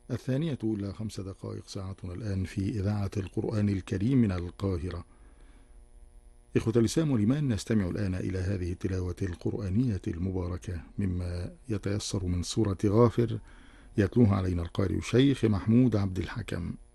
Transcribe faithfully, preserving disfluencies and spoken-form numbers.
الثانية إلى خمس دقائق ساعتنا الآن في إذاعة القرآن الكريم من القاهرة. إخوة الإسلام والإيمان، نستمع الآن إلى هذه التلاوة القرآنية المباركة مما يتيسر من سورة غافر، يتلوها علينا القارئ الشيخ محمود عبد الحكم.